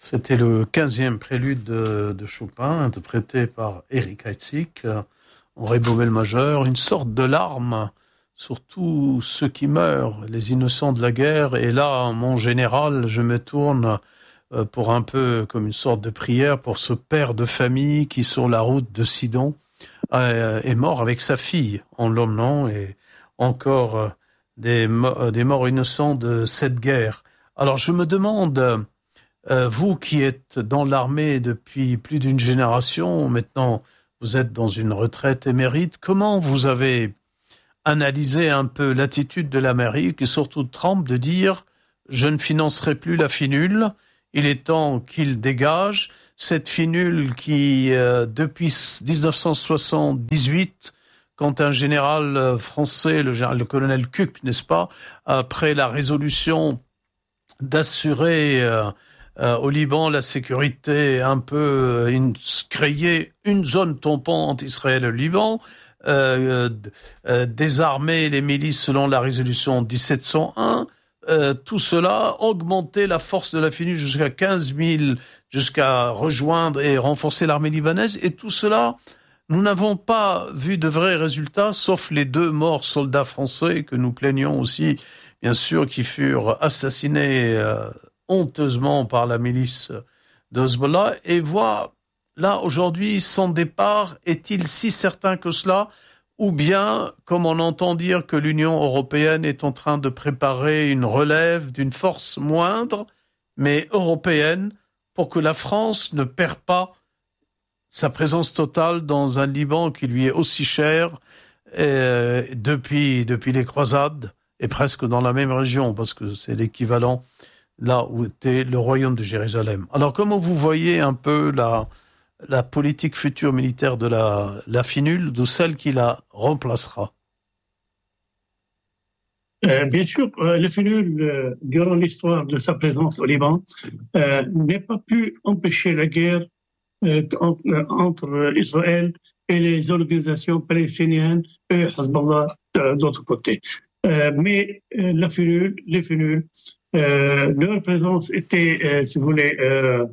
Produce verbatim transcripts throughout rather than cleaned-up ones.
C'était le quinzième prélude de, de Chopin, interprété par Erik Heitzig, en ré bémol majeur, une sorte de larme sur tous ceux qui meurent, les innocents de la guerre. Et là, mon général, je me tourne pour un peu comme une sorte de prière pour ce père de famille qui, sur la route de Sidon, est mort avec sa fille en l'emmenant, et encore des, des morts innocents de cette guerre. Alors je me demande, euh, vous qui êtes dans l'armée depuis plus d'une génération, maintenant vous êtes dans une retraite émérite, comment vous avez analysé un peu l'attitude de l'Amérique et surtout de Trump de dire « je ne financerai plus la finule, il est temps qu'il dégage ». Cette finule qui, euh, depuis dix-neuf cent soixante-dix-huit, quand un général français, le, général, le colonel Kuck, n'est-ce pas, après la résolution d'assurer euh, euh, au Liban la sécurité, un peu une, créer une zone tampon entre Israël et le Liban, euh, euh, désarmer les milices selon la résolution dix-sept cent un, euh, tout cela, augmenter la force de la finule jusqu'à quinze mille, jusqu'à rejoindre et renforcer l'armée libanaise, et tout cela, nous n'avons pas vu de vrais résultats, sauf les deux morts soldats français que nous plaignons aussi, bien sûr, qui furent assassinés euh, honteusement par la milice de Hezbollah. Et voilà, là, aujourd'hui, son départ, est-il si certain que cela ? Ou bien, comme on entend dire que l'Union européenne est en train de préparer une relève d'une force moindre, mais européenne, pour que la France ne perde pas sa présence totale dans un Liban qui lui est aussi cher euh, depuis, depuis les croisades, et presque dans la même région, parce que c'est l'équivalent là où était le royaume de Jérusalem. Alors, comment vous voyez un peu la, la politique future militaire de la, la finule, de celle qui la remplacera? Euh, bien sûr, euh, le finule, euh, durant l'histoire de sa présence au Liban, euh, n'a pas pu empêcher la guerre euh, entre, euh, entre Israël et les organisations palestiniennes et Hezbollah euh, d'autre côté. Euh, mais euh, la finule, les finules, euh, leur présence était, euh, si vous voulez, euh,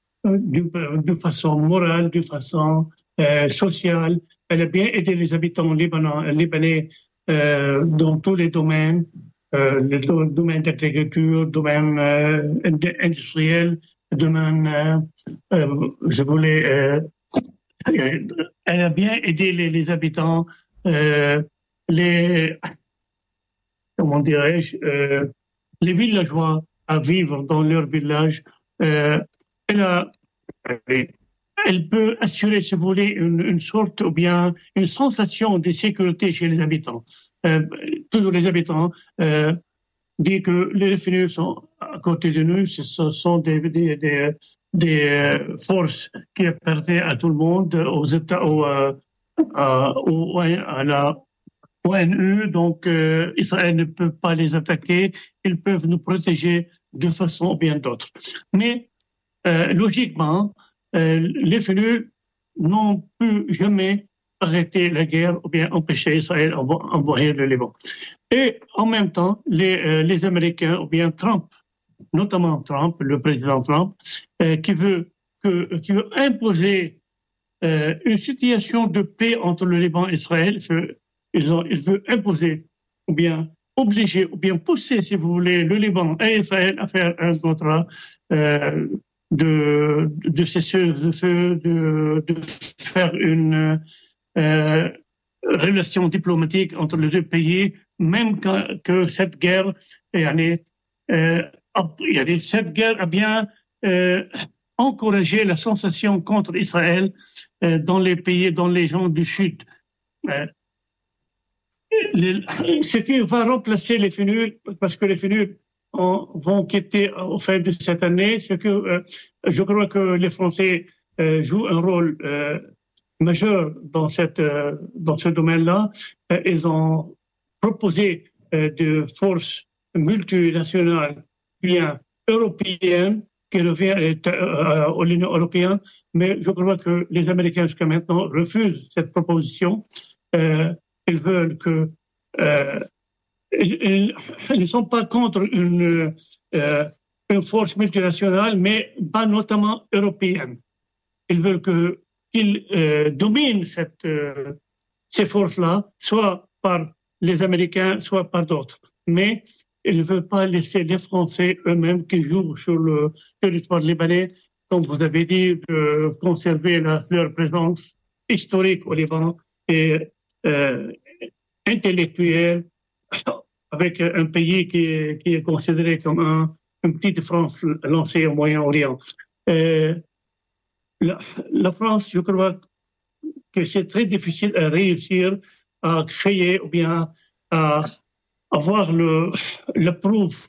de façon morale, de façon euh, sociale. Elle a bien aidé les habitants libanais, libanais euh, dans tous les domaines, euh, le domaine d'agriculture, le domaine euh, industriel, le domaine, euh, euh, je voulais, euh, elle a bien aidé les, les habitants, euh, les, comment dirais-je, euh, les villageois à vivre dans leur village. Euh, elle, a, elle peut assurer, si vous voulez, une, une sorte ou bien une sensation de sécurité chez les habitants. Euh, tous les habitants euh, disent que les finules sont à côté de nous, ce sont des, des, des, des forces qui appartiennent à tout le monde, aux États, aux, à, aux, à la O N U, donc euh, Israël ne peut pas les attaquer, ils peuvent nous protéger de façon ou bien d'autre. Mais euh, logiquement, euh, les finules n'ont pu jamais arrêter la guerre ou bien empêcher Israël d'envahir le Liban. Et en même temps, les, euh, les Américains ou bien Trump, notamment Trump, le président Trump, euh, qui veut que, qui veut imposer euh, une situation de paix entre le Liban et Israël. Il veut imposer, ou bien obliger, ou bien pousser, si vous voulez, le Liban et Israël à faire un contrat euh, de, de cessez-le-feu, de, de faire une euh, relation diplomatique entre les deux pays, même quand, que cette guerre, euh, cette guerre a bien euh, encouragé la sensation contre Israël euh, dans les pays, dans les gens du Sud. Euh, Ce qui va remplacer les finules, parce que les finules vont quitter au fin de cette année, ce que euh, je crois que les Français euh, jouent un rôle euh, majeur dans, cette, euh, dans ce domaine-là. Euh, ils ont proposé euh, des forces multinationales, bien européennes, qui reviennent euh, à l'Union européenne, mais je crois que les Américains jusqu'à maintenant refusent cette proposition. Euh, Ils veulent que euh, ils ne sont pas contre une, euh, une force multinationale, mais pas notamment européenne. Ils veulent que, qu'ils euh, dominent cette, euh, ces forces-là, soit par les Américains, soit par d'autres. Mais ils ne veulent pas laisser les Français eux-mêmes qui jouent sur le territoire libanais, comme vous avez dit, de conserver la, leur présence historique au Liban et euh, intellectuelle, avec un pays qui est, qui est considéré comme un, une petite France lancée au Moyen-Orient. Euh, la, la France, je crois que c'est très difficile à réussir à créer ou bien à avoir le, le proof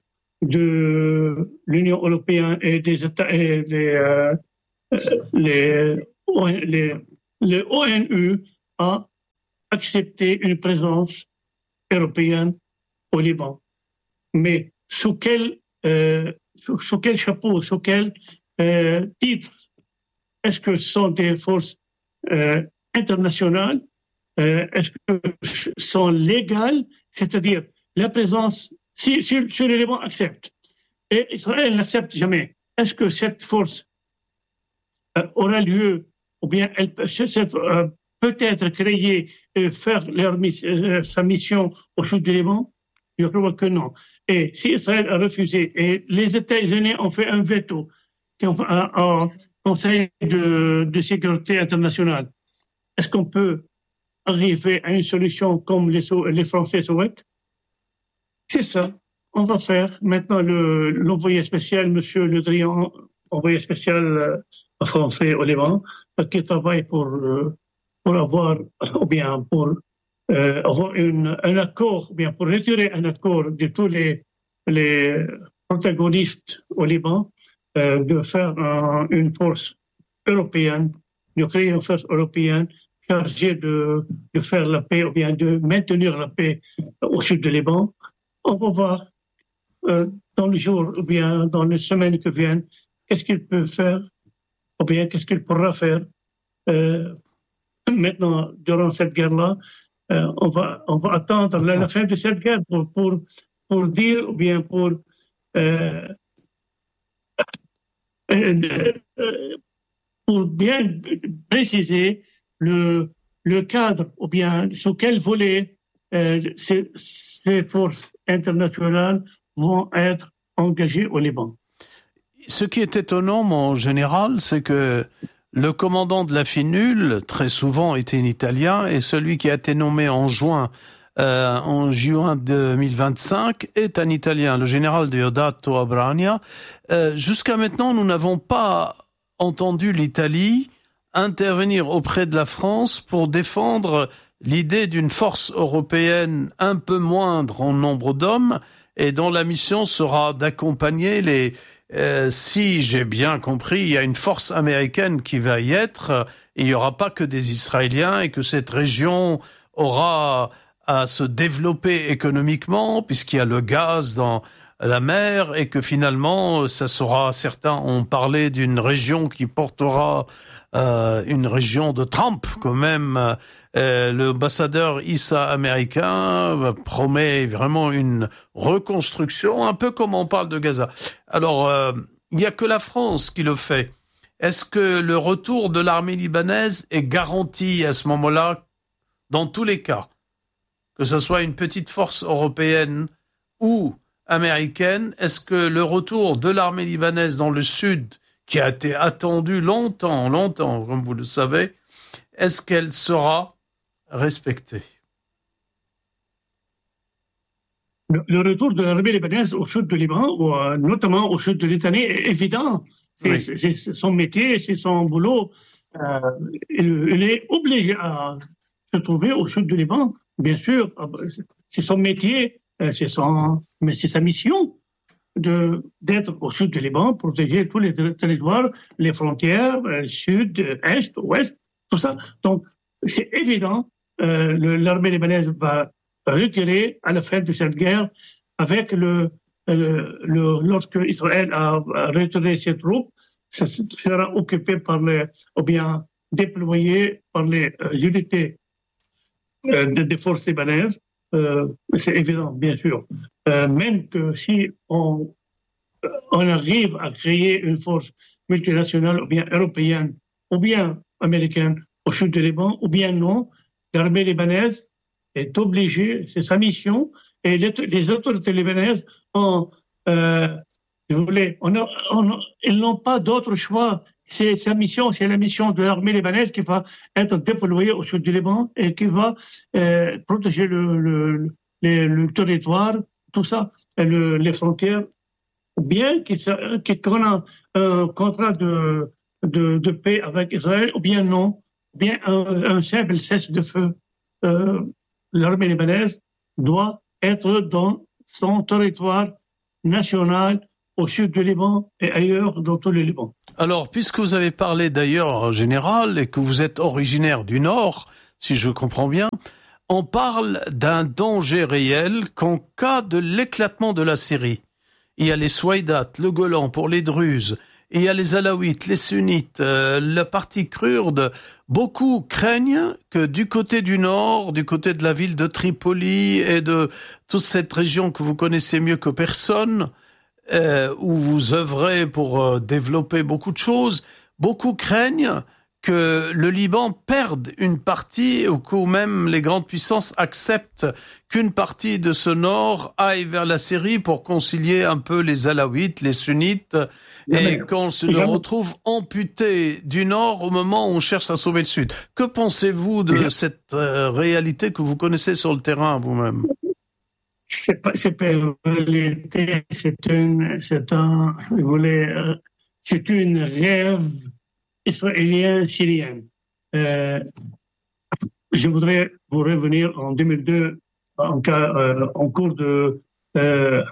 de l'Union européenne et des États et des, euh, les, les, les O N U à accepter une présence européenne au Liban. Mais sous quel, euh, sous, sous quel chapeau, sous quel euh, titre est-ce que ce sont des forces euh, internationales? Euh, est-ce que sont légales? C'est-à-dire, la présence, si, si, si le Liban accepte, et Israël n'accepte jamais, est-ce que cette force euh, aura lieu, ou bien elle peut, euh, peut être créée et faire leur, euh, sa mission au sud du Liban? Je crois que non. Et si Israël a refusé, et les États-Unis ont fait un veto au Conseil de, de sécurité internationale, est-ce qu'on peut arriver à une solution comme les, les Français souhaitent? C'est ça. On va faire maintenant le, l'envoyé spécial, Monsieur Le Drian, envoyé spécial euh, français au Liban, qui travaille pour, euh, pour avoir, ou bien pour euh, avoir une, un accord, ou bien pour retirer un accord de tous les, les protagonistes au Liban, euh, de faire un, une force européenne, de créer une force européenne chargée de, de faire la paix, ou bien de maintenir la paix au sud du Liban. On va voir euh, dans les jours ou bien dans les semaines qui viennent qu'est-ce qu'il peut faire ou bien qu'est-ce qu'il pourra faire. Euh, maintenant, durant cette guerre-là, euh, on, va, on va attendre la, la fin de cette guerre pour, pour, pour dire ou bien pour, euh, euh, pour bien préciser le, le cadre ou bien sur quel volet euh, ces, ces forces internationales vont être engagées au Liban. Ce qui est étonnant, mon général, c'est que le commandant de la FINUL, très souvent, était un Italien, et celui qui a été nommé en juin, euh, en juin deux mille vingt-cinq est un Italien, le général Deodato Abrania. Euh, jusqu'à maintenant, nous n'avons pas entendu l'Italie intervenir auprès de la France pour défendre l'idée d'une force européenne un peu moindre en nombre d'hommes et dont la mission sera d'accompagner les... Euh, si j'ai bien compris, il y a une force américaine qui va y être, et il n'y aura pas que des Israéliens, et que cette région aura à se développer économiquement, puisqu'il y a le gaz dans la mer, et que finalement, ça sera, certains ont parlé d'une région qui portera euh, une région de Trump, quand même. Euh, l'ambassadeur Issa américain euh, promet vraiment une reconstruction, un peu comme on parle de Gaza. Alors, euh, il n'y a que la France qui le fait. Est-ce que le retour de l'armée libanaise est garanti à ce moment-là, dans tous les cas, que ce soit une petite force européenne ou américaine? Est-ce que le retour de l'armée libanaise dans le sud, qui a été attendu longtemps, longtemps, comme vous le savez, est-ce qu'elle sera respectée? Le, le retour de l'armée libanaise au sud du Liban, ou euh, notamment au sud de l'Italie, est évident. C'est, oui. c'est, c'est son métier, c'est son boulot. Euh, il, il est obligé à se trouver au sud du Liban, bien sûr. C'est son métier, c'est, son, mais c'est sa mission de, d'être au sud du Liban, protéger tous les territoires, les frontières, euh, sud, est, ouest, tout ça. Donc, c'est évident. Euh, le, l'armée libanaise va retirer à la fin de cette guerre avec le, le, le lorsque Israël a retiré ses troupes, ça sera occupé par les, ou bien déployé par les euh, unités euh, de, des forces libanaises. Euh, c'est évident, bien sûr. Euh, même que si on on arrive à créer une force multinationale, ou bien européenne, ou bien américaine, au sud du Liban, ou bien non, l'armée libanaise est obligée, c'est sa mission, et les, les autorités libanaises ont, euh, si vous voulez, on a, on a, ils n'ont pas d'autre choix. C'est sa mission, c'est la mission de l'armée libanaise qui va être déployée au sud du Liban et qui va euh, protéger le, le, le, le territoire, tout ça, le, les frontières, bien qu'on a un contrat de, de, de paix avec Israël, ou bien non, bien un, un simple cesse-de-feu. Euh, l'armée libanaise doit être dans son territoire national au sud du Liban et ailleurs dans tout le Liban. Alors, puisque vous avez parlé d'ailleurs en général et que vous êtes originaire du Nord, si je comprends bien, on parle d'un danger réel qu'en cas de l'éclatement de la Syrie, il y a les Souaïdates, le Golan pour les Druzes, et il y a les Alaouites, les Sunnites, euh, la partie kurde. Beaucoup craignent que du côté du nord, du côté de la ville de Tripoli et de toute cette région que vous connaissez mieux que personne, euh, où vous œuvrez pour euh, développer beaucoup de choses, beaucoup craignent que le Liban perde une partie ou que même les grandes puissances acceptent qu'une partie de ce nord aille vers la Syrie pour concilier un peu les Alaouites, les Sunnites, et qu'on se le retrouve amputé du nord au moment où on cherche à sauver le sud. Que pensez-vous de cette euh, réalité que vous connaissez sur le terrain vous-même? C'est pas, c'est pas une réalité, c'est une, c'est un, vous voulez, c'est une rêve israélien-syrien. Euh, je voudrais vous revenir en deux mille deux, en, cas, euh, en cours de, euh,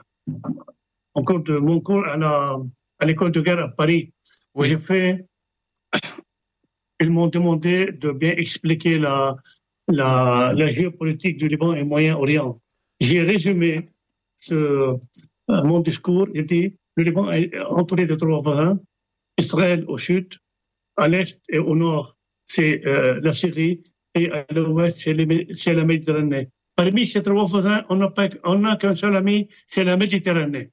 en cours de mon cours à la, à l'école de guerre à Paris. Oui. J'ai fait, ils m'ont demandé de bien expliquer la, la, la géopolitique du Liban et Moyen-Orient. J'ai résumé ce, euh, mon discours. J'ai dit, le Liban est entouré de trois voisins, Israël au sud, à l'est et au nord, c'est euh, la Syrie, et à l'ouest, c'est, les, c'est la Méditerranée. Parmi ces trois voisins, on n'a, pas, on n'a qu'un seul ami, c'est la Méditerranée.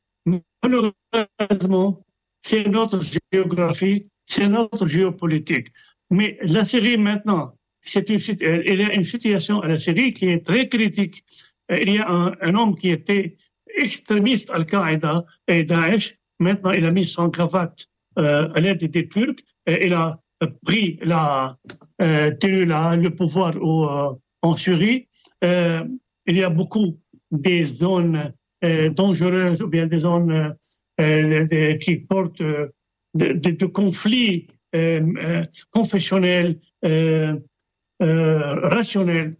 Malheureusement, c'est notre géographie, c'est notre géopolitique. Mais la Syrie, maintenant, c'est une, il y a une situation à la Syrie qui est très critique. Il y a un, un homme qui était extrémiste Al-Qaïda et Daesh. Maintenant, il a mis son cravate euh, à l'aide des Turcs. Et il a pris la, euh, tenu la, le pouvoir au, euh, en Syrie. Euh, il y a beaucoup des zones euh, dangereuses ou bien des zones euh, de, qui portent euh, de, de, de conflits euh, euh, confessionnels, euh, euh, rationnels,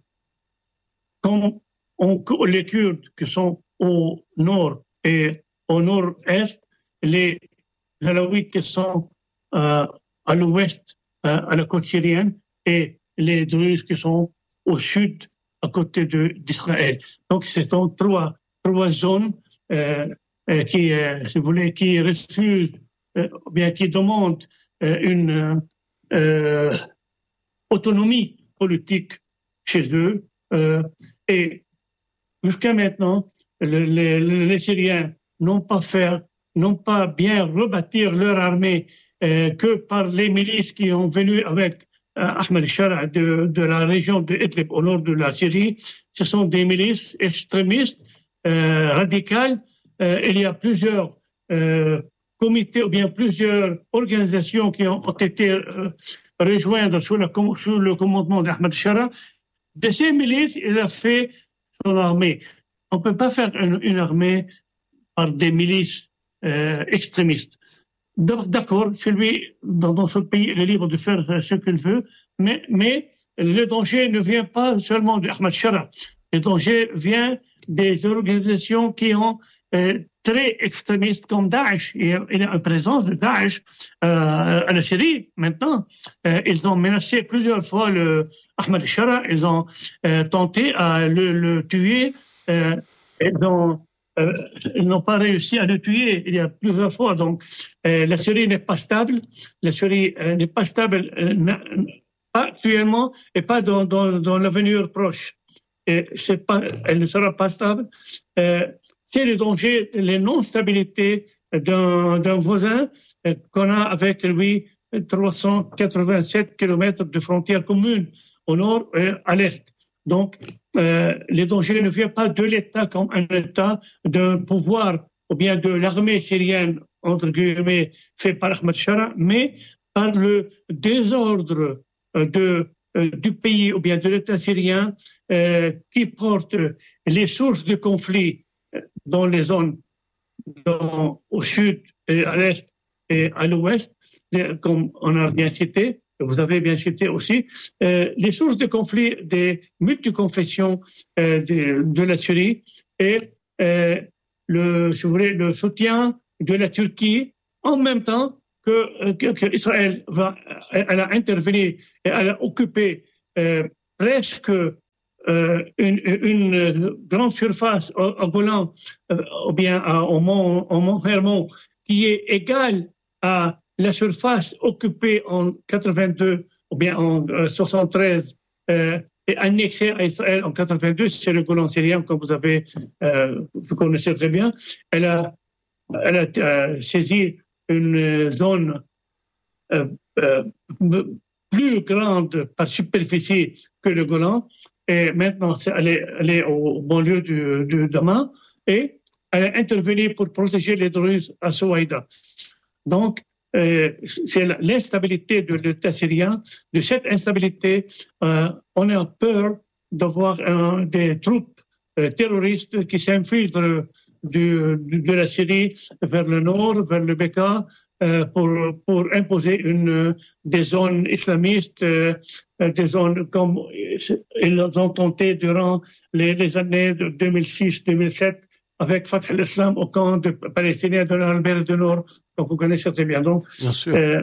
comme on, les Kurdes qui sont au nord et au nord-est, les Alaouites qui sont euh, à l'ouest, euh, à la côte syrienne, et les Druzes qui sont au sud, à côté de, d'Israël. Donc, c'est en trois, trois zones euh, euh, qui, euh, si vous voulez, qui refusent, euh, bien qui demandent euh, une euh, autonomie politique chez eux. Euh, et jusqu'à maintenant, le, le, les Syriens n'ont pas fait, n'ont pas bien rebâtir leur armée euh, que par les milices qui ont venu avec euh, Ahmed Shara de, de la région de Idlib au nord de la Syrie. Ce sont des milices extrémistes, euh, radicales. Euh, il y a plusieurs euh, comités ou bien plusieurs organisations qui ont, ont été euh, rejointes sous, la, sous le commandement d'Ahmed Shara. De ces milices, il a fait son armée. On ne peut pas faire une, une armée par des milices euh, extrémistes. D'accord, celui dans, dans ce pays il est libre de faire ce qu'il veut, mais, mais le danger ne vient pas seulement d'Ahmed Shara. Le danger vient des organisations qui ont euh, très extrémistes comme Daesh. Il y a, il y a une présence de Daesh euh, à la Syrie maintenant. Euh, ils ont menacé plusieurs fois le Ahmed Shara. Ils ont euh, tenté à le, le tuer. Euh, ils ont Euh, ils n'ont pas réussi à le tuer il y a plusieurs fois. Donc, euh, la Syrie n'est pas stable. La Syrie euh, n'est pas stable euh, pas actuellement et pas dans, dans, dans l'avenir proche. Et c'est pas, elle ne sera pas stable. Euh, c'est le danger, les non-stabilités d'un, d'un voisin qu'on a avec lui trois cent quatre-vingt-sept kilomètres de frontières communes au nord et à l'est. Donc, euh, les dangers ne viennent pas de l'État comme un État, d'un pouvoir ou bien de l'armée syrienne, entre guillemets, fait par Ahmed Shara, mais par le désordre de, euh, du pays ou bien de l'État syrien euh, qui porte les sources de conflits dans les zones dans, au sud et à l'est et à l'ouest, comme on a bien cité, vous avez bien cité aussi, euh, les sources de conflit des multiconfessions euh, de, de la Syrie et euh, le, si vous voulez, le soutien de la Turquie en même temps que, que, que Israël va, elle a intervenu et elle a occupé euh, presque euh, une, une grande surface au, au Golan euh, ou bien à, au mont, au mont Hermon qui est égale à la surface occupée en quatre-vingt-deux ou bien en soixante-treize euh, et annexée à Israël en quatre-vingt-deux, c'est le Golan syrien, comme vous avez, euh, vous connaissez très bien. Elle a, elle a euh, saisi une zone euh, euh, plus grande par superficie que le Golan, et maintenant elle est, elle est au banlieue du, du Damas, et elle a intervenu pour protéger les Druzes à Souaïda. Donc, euh, c'est l'instabilité de l'État syrien. De cette instabilité, euh, on a peur d'avoir un, des troupes euh, terroristes qui s'infiltrent du, du, de la Syrie vers le nord, vers le Bekaa, euh, pour, pour imposer une, des zones islamistes, euh, des zones comme ils ont tenté durant les, les années de deux mille six deux mille sept avec Fatah al-Islam au camp de Palestiniens de l'Albert du Nord. Donc, vous connaissez très bien. Donc, bien sûr. Euh,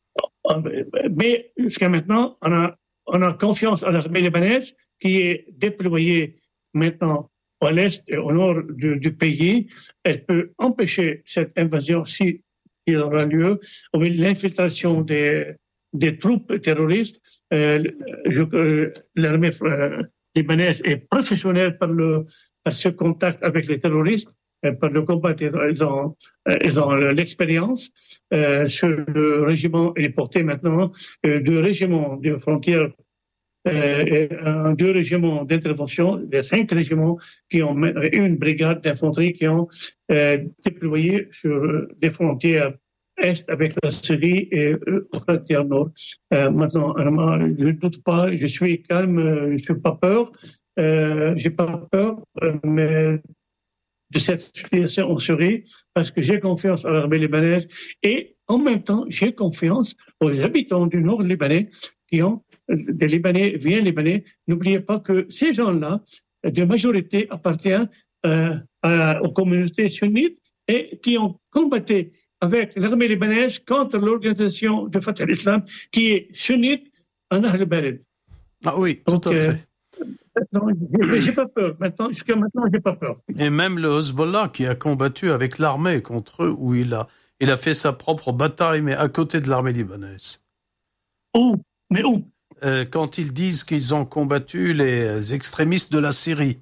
mais jusqu'à maintenant, on a, on a confiance à l'armée libanaise qui est déployée maintenant à l'est et au nord du, du pays. Elle peut empêcher cette invasion si il aura lieu, ou l'infiltration des, des troupes terroristes. Euh, je, l'armée euh, libanaise est professionnelle par, le, par ce contact avec les terroristes. Par le combat, ils ont, ils ont l'expérience. Euh, sur le régiment, il est porté maintenant euh, deux régiments de frontières, euh, et un, deux régiments d'intervention, les cinq régiments qui ont une brigade d'infanterie qui ont euh, déployé sur des frontières est avec la Syrie et euh, aux frontières nord. Euh, maintenant, je ne doute pas, je suis calme, je n'ai pas peur, euh, j'ai pas peur, mais de cette situation en Syrie, parce que j'ai confiance à l'armée libanaise et en même temps, j'ai confiance aux habitants du nord libanais qui ont des Libanais, viens Libanais. N'oubliez pas que ces gens-là, de majorité, appartiennent euh, à, aux communautés sunnites et qui ont combattu avec l'armée libanaise contre l'organisation de Fatah al-Islam qui est sunnite en Ahl al-Barid. Ah oui, tout Donc, à fait. Euh, Non, j'ai pas peur. Maintenant, jusqu'à maintenant, j'ai pas peur. Et même le Hezbollah qui a combattu avec l'armée contre eux, où il a, il a fait sa propre bataille, mais à côté de l'armée libanaise. Où? Mais où? euh, Quand ils disent qu'ils ont combattu les extrémistes de la Syrie.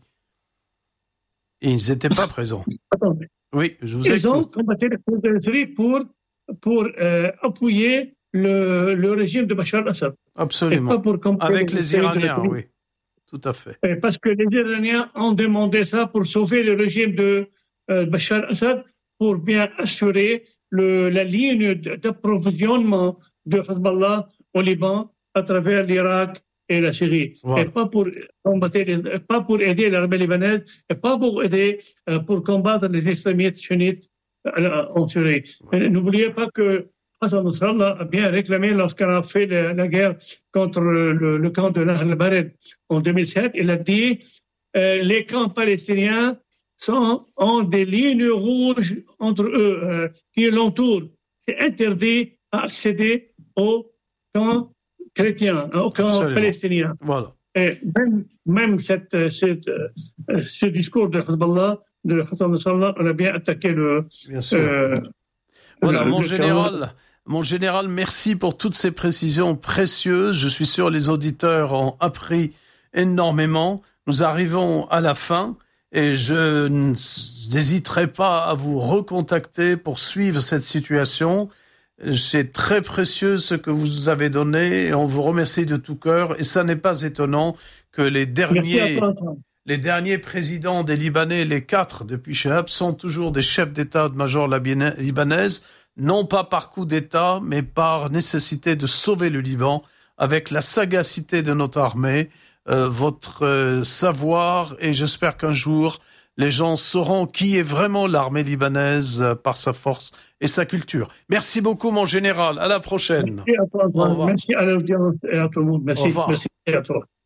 Ils n'étaient pas présents. Attendez. Oui, je vous Ils écoute. ont combattu les extrémistes de la Syrie pour, pour euh, appuyer le, le régime de Bachar al-Assad. Absolument. Et pas pour combattre avec les, les Iraniens, oui. Tout à fait. Parce que les Iraniens ont demandé ça pour sauver le régime de euh, Bachar al-Assad, pour bien assurer le, la ligne d'approvisionnement de Hezbollah au Liban à travers l'Irak et la Syrie. Voilà. Et pas pour combattre, les, pas pour aider l'armée libanaise, et pas pour aider euh, pour combattre les extrémistes sunnites euh, en Syrie. Voilà. N'oubliez pas que Hassan Nasrallah a bien réclamé lorsqu'on a fait la, la guerre contre le, le camp de Ahl al-Barid en deux mille sept. Il a dit euh, les camps palestiniens sont, ont des lignes rouges entre eux euh, qui l'entourent. C'est interdit à accéder aux camps chrétiens, aux camps Absolument. palestiniens. Voilà. Et même, même cette, cette, euh, ce discours de Hezbollah, de Hassan Nasrallah, on a bien attaqué le... Bien sûr. Euh, Voilà, mon général, mon général, merci pour toutes ces précisions précieuses. Je suis sûr les auditeurs ont appris énormément. Nous arrivons à la fin et je je n'hésiterai pas à vous recontacter pour suivre cette situation. C'est très précieux ce que vous avez donné et on vous remercie de tout cœur. Et ça n'est pas étonnant que les derniers, les derniers présidents des Libanais, les quatre depuis Chehab, sont toujours des chefs d'état-major libanaises, non pas par coup d'État, mais par nécessité de sauver le Liban avec la sagacité de notre armée, euh, votre euh, savoir, et j'espère qu'un jour, les gens sauront qui est vraiment l'armée libanaise euh, par sa force et sa culture. Merci beaucoup, mon général. À la prochaine. Merci à toi, Antoine. Merci à l'audience et à tout le monde. Merci. Merci à toi.